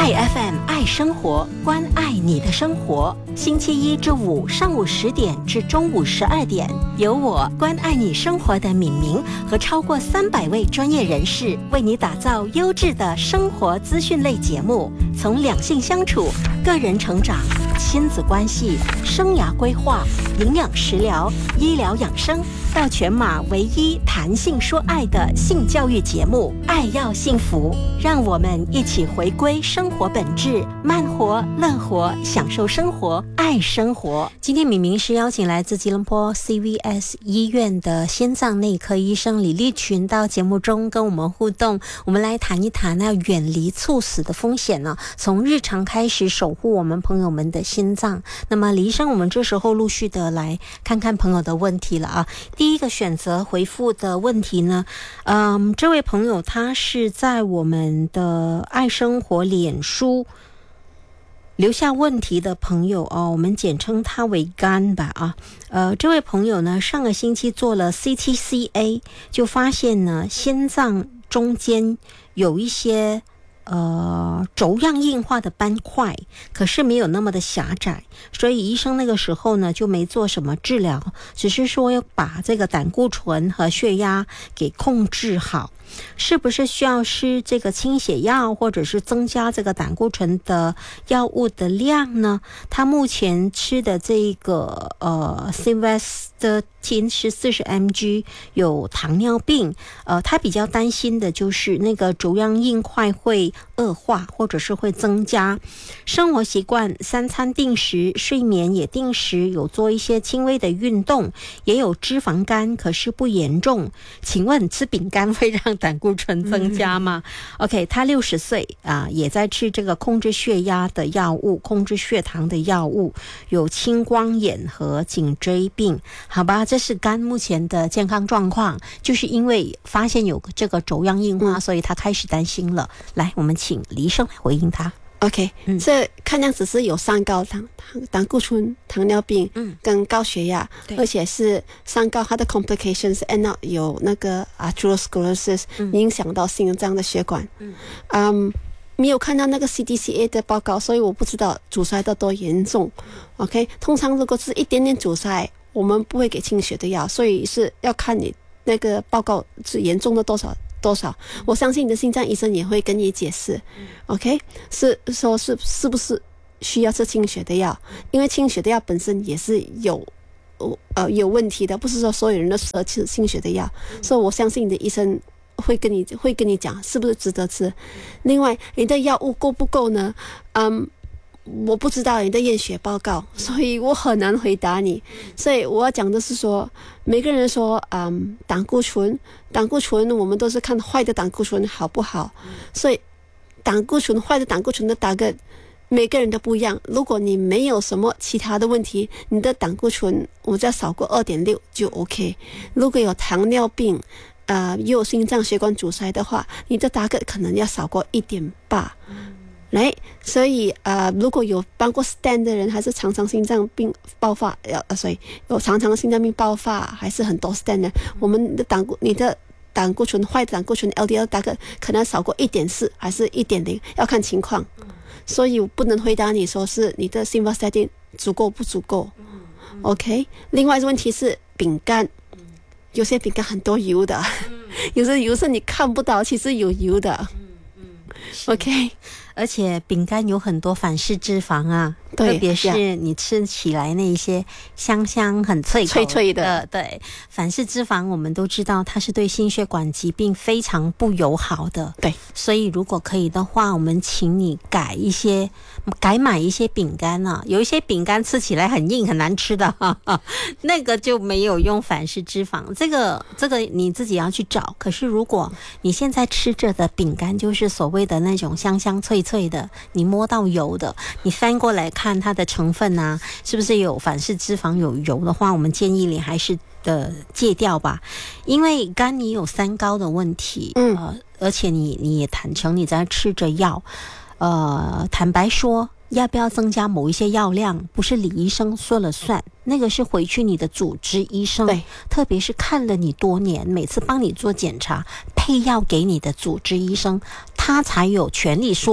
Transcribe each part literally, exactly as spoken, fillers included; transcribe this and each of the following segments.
爱 F M 爱生活，关爱你的生活。星期一至五上午十点至中午十二点，由我关爱你生活的敏明和超过三百位专业人士为你打造优质的生活资讯类节目，从两性相处、个人成长、亲子关系、生涯规划、营养食疗、医疗养生，到全马唯一谈性说爱的性教育节目《爱要幸福》，让我们一起回归生活本质，慢活、乐活，享受生活，爱生活。今天敏明是邀请来自吉隆坡 C V S 医院的心脏内科医生李立群到节目中跟我们互动，我们来谈一谈那远离猝死的风险呢，从日常开始守护我们朋友们的心脏。那么李医生，我们这时候陆续的来看看朋友的问题了啊。第一个选择回复的问题呢，嗯，这位朋友他是在我们的爱生活脸书留下问题的朋友哦，我们简称他为甘吧啊。呃，这位朋友呢，上个星期做了 C T C A， 就发现呢，心脏中间有一些呃轴样硬化的斑块，可是没有那么的狭窄，所以医生那个时候呢就没做什么治疗，只是说要把这个胆固醇和血压给控制好。是不是需要吃这个清血药，或者是增加这个胆固醇的药物的量呢？他目前吃的这个呃 Simvastatin 是四十 milligrams， 有糖尿病，呃，他比较担心的就是那个轴样硬块会恶化，或者是会增加。生活习惯三餐定时，睡眠也定时，有做一些轻微的运动，也有脂肪肝，可是不严重。请问吃饼干会让胆固醇增加吗？嗯、OK， 他六十岁啊，也在吃这个控制血压的药物，控制血糖的药物，有青光眼和颈椎病。好吧，这是肝目前的健康状况，就是因为发现有这个轴样硬化，嗯、所以他开始担心了。来，我们请李医生来回应他。 OK，嗯、这看样子是有三高糖、胆固醇、糖尿病，嗯，跟高血压，而且是三高，它的 complications end up 有那个 atherosclerosis，嗯、影响到心脏的血管，嗯，嗯，没有看到那个 C D C A 的报告，所以我不知道阻塞的多严重。OK， 通常如果是一点点阻塞，我们不会给清血的药，所以是要看你那个报告是严重的多少。多少？我相信你的心脏医生也会跟你解释，嗯、，OK， 是说是是不是需要吃清血的药？因为清血的药本身也是有呃有问题的，不是说所有人都适合吃清血的药，嗯、所以我相信你的医生会跟你会跟你讲是不是值得吃。另外，你的药物够不够呢？嗯。我不知道你的验血报告，所以我很难回答你。所以我要讲的是说，每个人说，嗯，胆固醇，胆固醇我们都是看坏的胆固醇好不好。所以，胆固醇坏的胆固醇的大概每个人都不一样。如果你没有什么其他的问题，你的胆固醇我只要少过 二点六 就 OK。如果有糖尿病，呃，又有心脏血管阻塞的话，你的大概可能要少过 一点八。来，所以呃，如果有办过 stent 的人，还是常常心脏病爆发，呃，所以有常常心脏病爆发，还是很多 stent 的，我们的胆固，你的胆固醇坏的胆固醇 L D L 大概可能少过 一点四 还是 一点零， 要看情况。所以我不能回答你说是你的 Simvastatin 足够不足够。OK， 另外一个问题是饼干，有些饼干很多油的，有些油是你看不到，其实有油的。OK， 而且饼干有很多反式脂肪啊，特别是你吃起来那一些香香很脆口脆脆的， 对，反式脂肪我们都知道它是对心血管疾病非常不友好的， 对， 所以如果可以的话，我们请你改一些改买一些饼干啊，有一些饼干吃起来很硬很难吃的哈哈，那个就没有用反式脂肪，这个这个你自己要去找。可是如果你现在吃着的饼干就是所谓的那种香香脆脆的，你摸到油的，你翻过来看它的成分啊，是不是有反式脂肪有油的话，我们建议你还是的戒掉吧。因为肝你有三高的问题，嗯，呃、而且你你也坦诚你在吃着药，呃，坦白说要不要增加某一些药量不是李医生说了算，那个是回去你的主治医生，对，特别是看了你多年，每次帮你做检查配药给你的主治医生，他才有权利说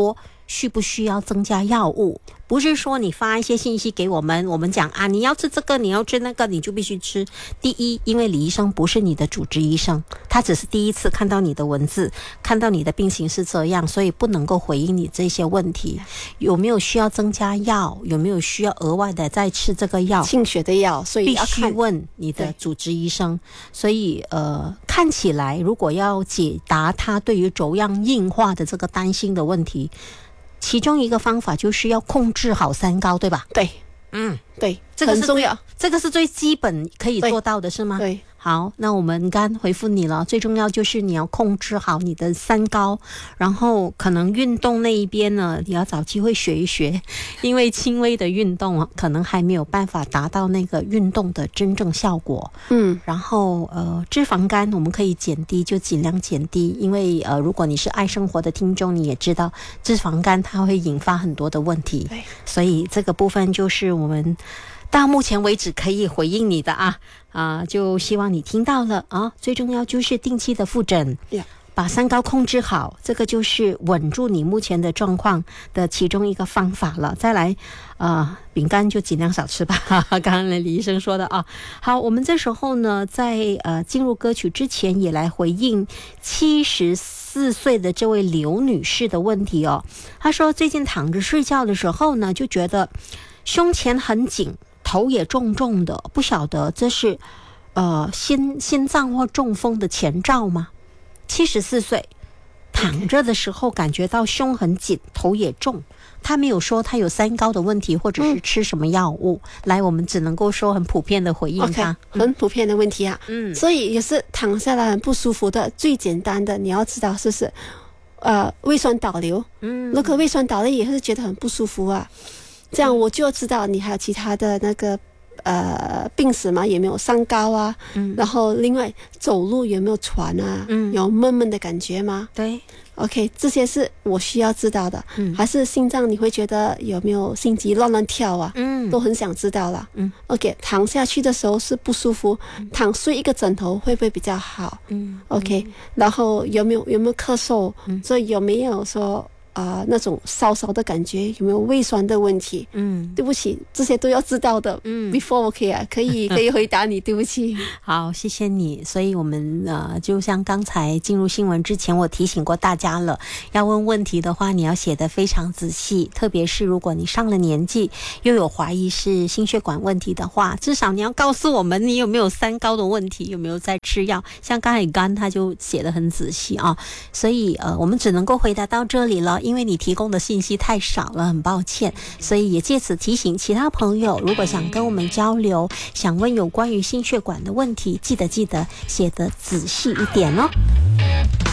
需不需要增加药物。不是说你发一些信息给我们，我们讲啊，你要吃这个，你要吃那个，你就必须吃。第一，因为李医生不是你的主治医生，他只是第一次看到你的文字，看到你的病情是这样，所以不能够回应你这些问题。有没有需要增加药？有没有需要额外的再吃这个药？ 清血的药，所以要必须问你的主治医生。所以呃，看起来如果要解答他对于粥样硬化的这个担心的问题，其中一个方法就是要控制好三高，对吧？ 对， 嗯， 对， 这个是很重要， 这个是最基本可以做到的，是吗？ 对。 好，那我们刚回复你了，最重要就是你要控制好你的三高，然后可能运动那一边呢，你要找机会学一学，因为轻微的运动啊，可能还没有办法达到那个运动的真正效果。 嗯， 然后呃，脂肪肝我们可以减低就尽量减低，因为呃，如果你是爱生活的听众，你也知道脂肪肝它会引发很多的问题， 对， 所以这个部分就是我们到目前为止可以回应你的啊啊、呃，就希望你听到了啊。最重要就是定期的复诊， yeah. 把三高控制好，这个就是稳住你目前的状况的其中一个方法了。再来，呃，饼干就尽量少吃吧。刚刚李医生说的啊。好，我们这时候呢，在呃进入歌曲之前，也来回应七十四岁的这位刘女士的问题哦。她说最近躺着睡觉的时候呢，就觉得胸前很紧，头也重重的，不晓得这是呃心心脏或中风的前兆吗？七十四岁，躺着的时候感觉到胸很紧，头也重。他没有说他有三高的问题，或者是吃什么药物。嗯、来，我们只能够说很普遍的回应他。 Okay, 嗯、很普遍的问题啊。 嗯， 所以也是躺下来很不舒服的。最简单的，你要知道是不是呃胃酸倒流？嗯，如果胃酸倒流也是觉得很不舒服啊。这样我就知道你还有其他的那个呃病史吗？有没有三高啊？嗯，然后另外走路有没有喘啊？嗯，有闷闷的感觉吗？ 对 ，OK， 这些是我需要知道的。嗯，还是心脏你会觉得有没有心急乱乱跳啊？嗯，都很想知道了。嗯 ，OK， 躺下去的时候是不舒服，嗯、躺睡一个枕头会不会比较好？嗯 ，OK， 嗯、然后有没有有没有咳嗽？嗯，所以有没有说？啊、呃，那种烧烧的感觉，有没有胃酸的问题？嗯，对不起，这些都要知道的。嗯 ，before OK 啊，可以可以回答你，对不起。 好，谢谢你。所以我们呃，就像刚才进入新闻之前，我提醒过大家了，要问问题的话，你要写得非常仔细，特别是如果你上了年纪，又有怀疑是心血管问题的话，至少你要告诉我们你有没有三高的问题，有没有在吃药。像刚才肝他就写得很仔细啊，所以呃，我们只能够回答到这里了。因为你提供的信息太少了，很抱歉，所以也借此提醒其他朋友，如果想跟我们交流，想问有关于心血管的问题，记得记得写得仔细一点哦。